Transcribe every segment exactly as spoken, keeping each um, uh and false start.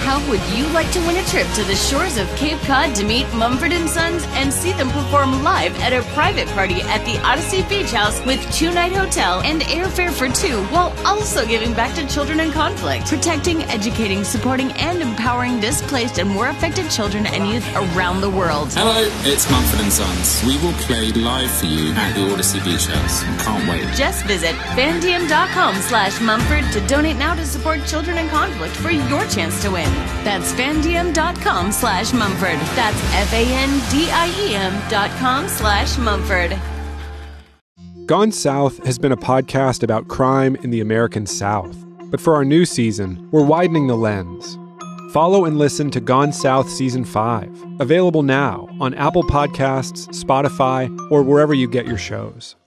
How would you like to win a trip to the shores of Cape Cod to meet Mumford and Sons and see them perform live at a private party at the Odyssey Beach House with two-night hotel and airfare for two, while also giving back to children in conflict, protecting, educating, supporting, and empowering displaced and war affected children and youth around the world. Hello, it's Mumford and Sons. We will play live for you at the Odyssey Beach House. Can't wait. Just visit fandiem.com slash Mumford to donate now to support children in conflict for your chance to win. That's fandiem.com slash Mumford. That's F-A-N-D-I-E-M dot com slash Mumford. Gone South has been a podcast about crime in the American South. But for our new season, we're widening the lens. Follow and listen to Gone South Season five, available now on Apple Podcasts, Spotify, or wherever you get your shows.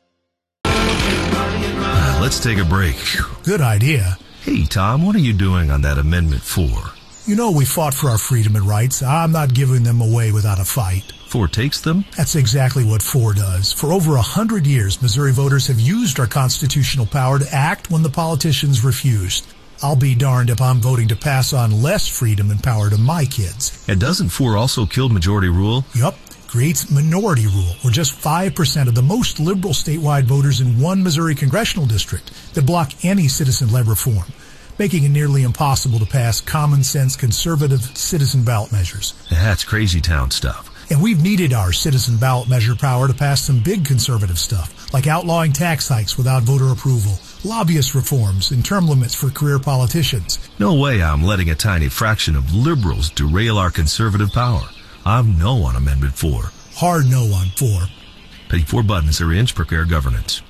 Uh, let's take a break. Good idea. Hey, Tom, what are you doing on that Amendment four? You know we fought for our freedom and rights. I'm not giving them away without a fight. four takes them? That's exactly what four does. For over a hundred years, Missouri voters have used our constitutional power to act when the politicians refused. I'll be darned if I'm voting to pass on less freedom and power to my kids. And doesn't four also kill majority rule? Yup. Creates minority rule, where just five percent of the most liberal statewide voters in one Missouri congressional district that block any citizen-led reform, making it nearly impossible to pass common-sense conservative citizen ballot measures. That's crazy town stuff. And we've needed our citizen ballot measure power to pass some big conservative stuff, like outlawing tax hikes without voter approval, lobbyist reforms, and term limits for career politicians. No way I'm letting a tiny fraction of liberals derail our conservative power. I'm no on Amendment four. Hard no on four. Pay four buttons or inch per care governance.